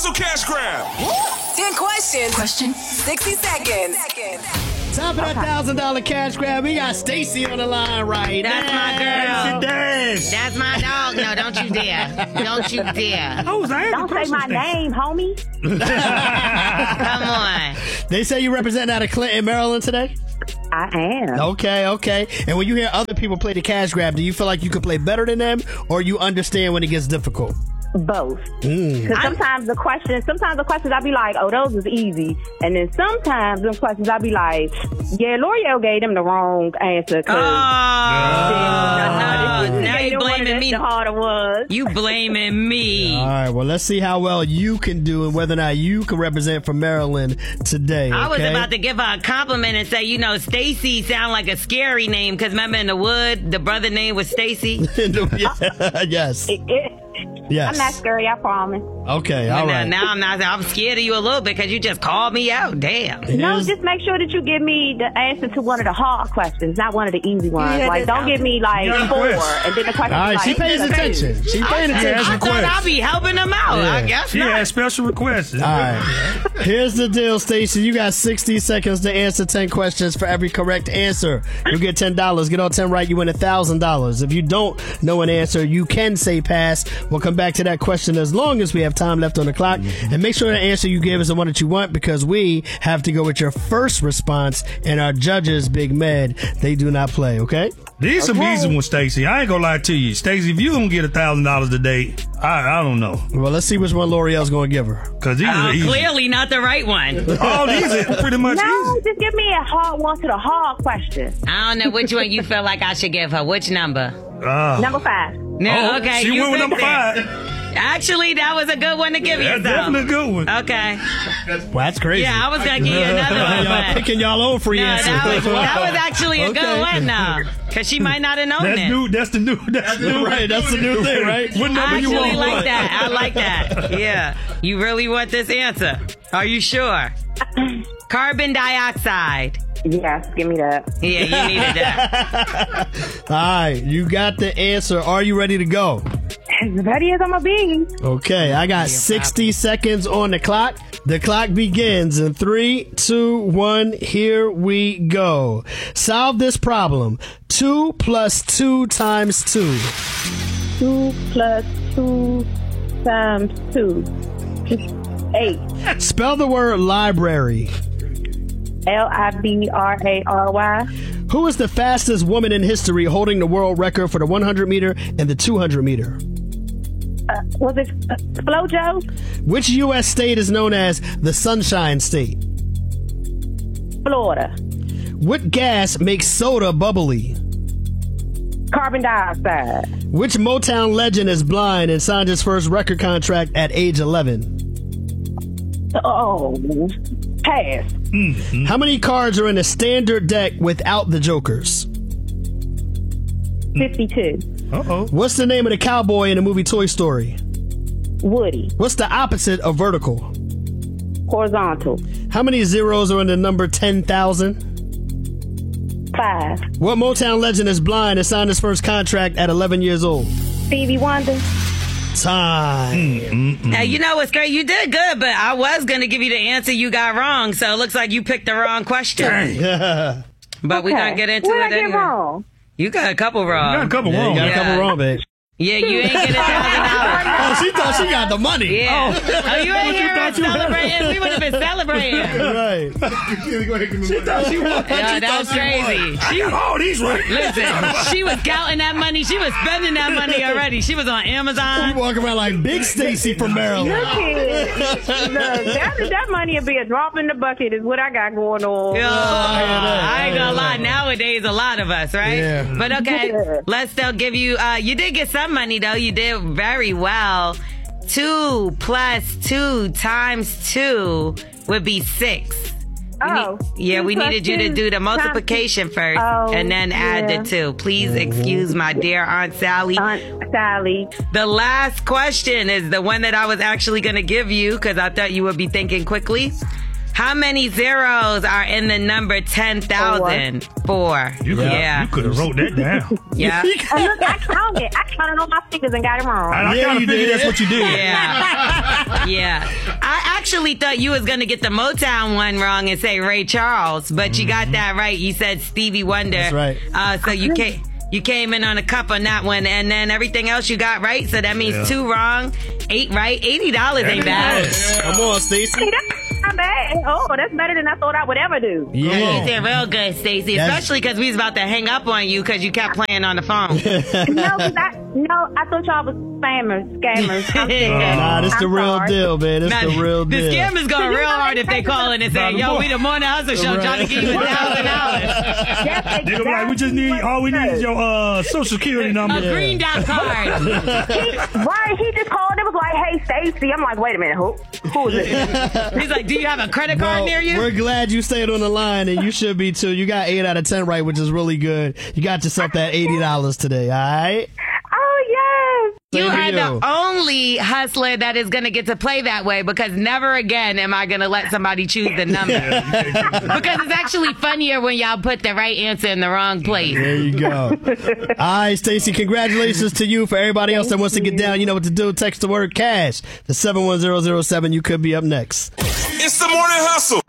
Hustle Cash Grab. 10 questions. Question 60 seconds. Time for that $1,000 cash grab. We got Stacy on the line right now. That's my girl. Yes. That's my dog. No, don't you dare. Don't you dare. Don't say my name, homie. Come on. They say you represent out of Clinton, Maryland today? I am. Okay. And when you hear other people play the cash grab, do you feel like you could play better than them, or you understand when it gets difficult? Both. Because sometimes the questions I'll be like, oh, those is easy. And then sometimes the questions I'll be like, yeah, L'Oreal gave them the wrong answer. No, now you blaming me. The harder was. You blaming me. All right, well, let's see how well you can do and whether or not you can represent for Maryland today. I was okay? about to give her a compliment and say, Stacy sound like a scary name because remember in the wood, the brother name was Stacy? Yes. Yes. I'm not scary, I promise. Okay, all right. Now I'm not. I'm scared of you a little bit because you just called me out. Damn. No, just make sure that you give me the answer to one of the hard questions, not one of the easy ones. Like, don't give me like 4, and then the question. All right, like, she pays attention. She paying attention. I thought I'd be helping them out. Yeah. I guess She not. has special requests. All right. Here's the deal, Stacey. You got 60 seconds to answer 10 questions. For every correct answer, you get $10. Get all 10 right, you win $1,000. If you don't know an answer, you can say pass. We'll come back to that question as long as we have time left on the clock. And make sure the answer you give is the one that you want, because we have to go with your first response, and our judges, Big Med, they do not play, okay? These some easy ones, Stacey. I ain't gonna lie to you. Stacey, if you don't get $1,000 today, I don't know. Well, let's see which one L'Oreal's going to give her. Because these are easy. Clearly not the right one. All these are pretty much No, easy. just give me a hard one to the hard question. I don't know which one you feel like I should give her. Which number? Number 5. No, okay. She you went with number picked it. 5. Actually, that was a good one to give That's yourself. definitely a good one. Okay. Well, that's crazy. Yeah, I was going to give you another one. Y'all but- picking y'all own free No, answers. that was actually a good one, though. Because she might not have known That's it. new. That's the new. Right, that's the new thing, right? What number I you actually want? like that. I like that. Yeah. You really want this answer? Are you sure? Carbon dioxide. Yes, give me that. Yeah, you needed that. All right, you got the answer. Are you ready to go? As ready as I'm gonna be. Okay, I got 60 seconds on the clock. The clock begins in 3, 2, 1. Here we go. Solve this problem. 2 plus 2 times 2. 2 plus 2 times 2. 8. Spell the word library. Library. Who is the fastest woman in history holding the world record for the 100 meter and the 200 meter? Was it Flojo? Which U.S. state is known as the Sunshine State? Florida. What gas makes soda bubbly? Carbon dioxide. Which Motown legend is blind and signed his first record contract at age 11? Oh, pass. How many cards are in a standard deck without the jokers? 52. Uh-oh. What's the name of the cowboy in the movie Toy Story? Woody. What's the opposite of vertical? Horizontal. How many zeros are in the number 10,000? 5. What Motown legend is blind and signed his first contract at 11 years old? Stevie Wonder. Time. Hey, you know what's great? You did good, but I was going to give you the answer you got wrong, so it looks like you picked the wrong question. But we're going to get into what it I get anyway. wrong? You got a couple wrong. You got a couple You wrong. got a couple wrong, babe. Yeah, you ain't get $1,000. Oh, she thought she got the money. Yeah. Oh, you ain't here us celebrating. We would have been celebrating. Right. She thought she won. Yeah, that was crazy. I got all these right. Listen, she was counting that money. She was spending that money already. She was on You Amazon. walk around like Big Stacy from Maryland. Look, that money will be a drop in the bucket is what I got going on. Yo, I ain't gonna lie. Nowadays, a lot of us, right? Yeah. But okay, let's still give you. You did get some money though. You did very well. 2 plus 2 times 2 would be 6. We 2 plus needed you to 2 do the times multiplication first and then add the 2. Please excuse my dear Aunt Sally. Aunt Sally. The last question is the one that I was actually going to give you because I thought you would be thinking quickly. How many zeros are in the number 10,000? 4. You could have wrote that down. Yeah. Look, I counted on my fingers and got it wrong. I kind of figured that's what you did. Yeah. Yeah. actually thought you was going to get the Motown one wrong and say Ray Charles, but you got that right. You said Stevie Wonder. That's right. So you came in on a cup on that one, and then everything else you got right. So that means 2 wrong, 8 right. $80 ain't bad. Come on, Stacey. Not bad. Oh, that's better than I thought I would ever do. Yeah. You did real good, Stacey. Especially because we was about to hang up on you because you kept playing on the phone. I thought y'all was scammers. Nah, this the real deal, man. This the real deal. The scammers going real hard if they call in and say, yo, we the Morning Hustle Show trying to give you $1,000. Yes, They gonna be like, we just need, all we need is your social security number. A green dot card. Right, he just called and was like, hey, Stacey. I'm like, wait a minute, who is it? He's like, do you have a credit card near you? We're glad you stayed on the line, and you should be too. You got 8 out of 10 right, which is really good. You got yourself that $80 today, all right? Oh, yes. You are the only hustler that is going to get to play that way, because never again am I going to let somebody choose the number. Because it's actually funnier when y'all put the right answer in the wrong place. There you go. All right, Stacey, congratulations to you. For everybody else that wants to get down, you know what to do. Text the word CASH to 71007. You could be up next. It's the Morning Hustle.